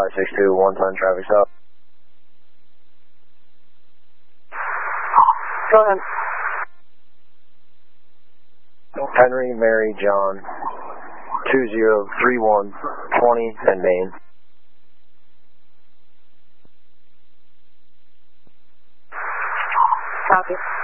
562, 1-ton traffic stop. Go ahead. Henry, Mary, John, 2031, 20, and Maine. Copy.